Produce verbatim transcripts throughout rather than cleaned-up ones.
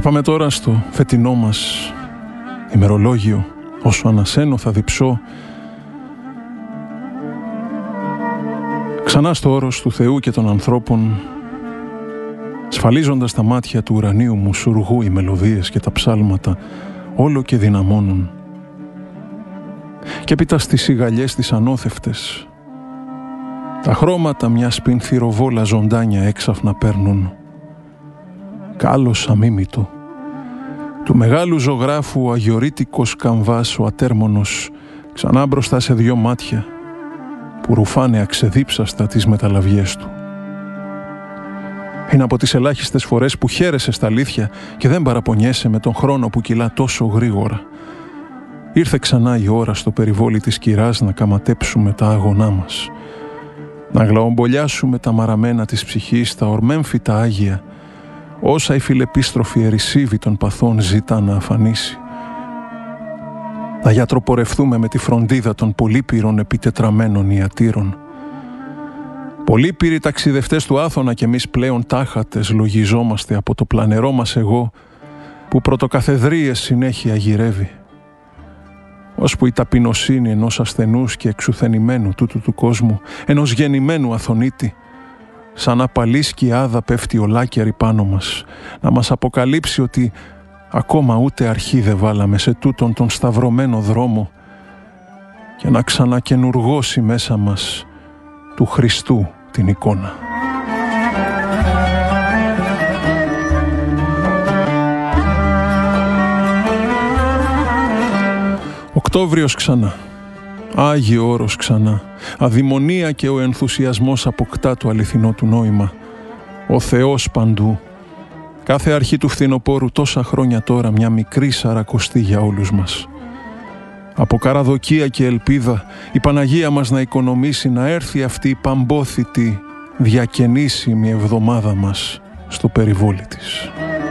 πάμε τώρα στο φετινό μας ημερολόγιο. Όσο ανασένω θα διψώ ξανά στο όρος του Θεού και των ανθρώπων, σφαλίζοντας τα μάτια του ουρανίου μου σουργού οι μελωδίες και τα ψάλματα όλο και δυναμώνουν. Και έπειτα στις σιγαλιές τις ανώθευτες τα χρώματα μιας πινθυροβόλα ζωντάνια έξαφνα παίρνουν. Κάλος αμίμητο του μεγάλου ζωγράφου ο αγιορείτικος καμβάς ο ατέρμονος ξανά μπροστά σε δυο μάτια που ρουφάνε αξεδίψαστα τις μεταλαβιές του. Είναι από τις ελάχιστες φορές που χαίρεσαι στα αλήθεια και δεν παραπονιέσαι με τον χρόνο που κυλά τόσο γρήγορα. Ήρθε ξανά η ώρα στο περιβόλι της κυράς να καματέψουμε τα άγωνά μας, να γλαομπολιάσουμε τα μαραμένα της ψυχής, τα ορμέμφυτα άγια, όσα η φιλεπίστροφη ερησίβη των παθών ζητά να αφανίσει. Να γιατροπορευτούμε με τη φροντίδα των πολύπυρων επιτετραμένων ιατήρων. Πολύπυροι ταξιδευτές του Άθωνα κι εμείς πλέον τάχατες λογιζόμαστε από το πλανερό μας εγώ που πρωτοκαθεδρίες συνέχεια γυρεύει, ώσπου η ταπεινοσύνη ενός ασθενούς και εξουθενημένου τούτου του κόσμου, ενός γεννημένου Αθωνίτη, σαν απαλή σκιάδα πέφτει ολάκερη πάνω μας, να μας αποκαλύψει ότι ακόμα ούτε αρχή δεν βάλαμε σε τούτον τον σταυρωμένο δρόμο και να ξανακαινουργώσει μέσα μας του Χριστού την εικόνα. Οκτώβριος ξανά, Άγιο όρος ξανά, αδημονία και ο ενθουσιασμός αποκτά το αληθινό του νόημα. Ο Θεός παντού. Κάθε αρχή του φθινοπόρου τόσα χρόνια τώρα μια μικρή σαρακοστή για όλους μας. Από καραδοκία και ελπίδα η Παναγία μας να οικονομήσει, να έρθει αυτή η παμπόθητη διακαινήσιμη εβδομάδα μας στο περιβόλι της.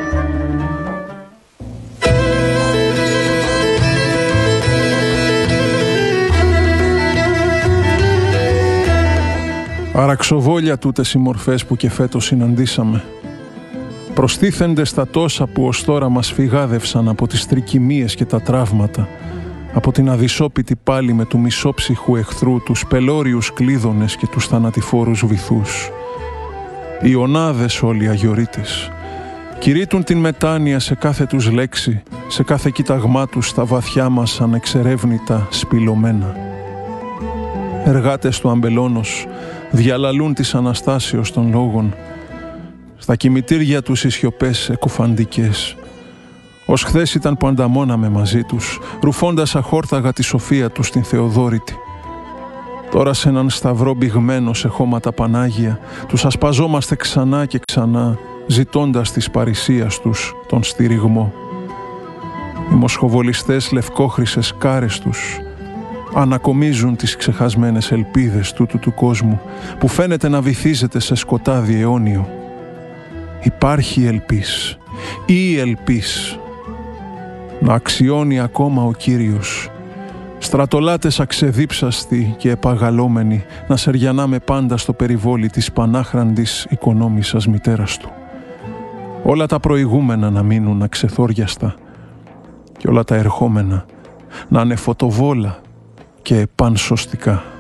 Αραξοβόλια τούτες οι μορφές που και φέτος συναντήσαμε. Προστίθενται στα τόσα που ως τώρα μας φυγάδευσαν από τις τρικυμίες και τα τραύματα, από την αδυσόπιτη πάλη με του μισόψυχου εχθρού, τους πελώριους κλείδωνες και τους θανατηφόρους βυθούς. Οι ονάδες όλοι αγιορείτες κηρύττουν την μετάνοια σε κάθε τους λέξη, σε κάθε κοίταγμά τους στα βαθιά μας ανεξερεύνητα σπηλωμένα. Εργάτες του αμπελώνος διαλαλούν της Αναστάσεως των λόγων, στα κημητήρια τους οι σιωπές εκουφαντικές. Ως χθες ήταν που ανταμώναμε μαζί τους, ρουφώντας αχόρταγα τη σοφία τους στην Θεοδόρητη. Τώρα σε έναν σταυρό μπηγμένο σε χώματα Πανάγια, τους ασπαζόμαστε ξανά και ξανά, ζητώντας της παρησίας τους τον στηριγμό. Οι μοσχοβολιστές λευκόχρυσες κάρες τους ανακομίζουν τις ξεχασμένες ελπίδες τούτου του κόσμου, που φαίνεται να βυθίζεται σε σκοτάδι αιώνιο. Υπάρχει ελπίς, ή ελπίς, να αξιώνει ακόμα ο Κύριος, στρατολάτες αξεδίψαστοι και επαγαλώμενοι, να σεριανάμε πάντα στο περιβόλι της πανάχραντης οικονόμισσας μητέρας του. Όλα τα προηγούμενα να μείνουν αξεθόριαστα και όλα τα ερχόμενα να είναι φωτοβόλα και πανσωστικά.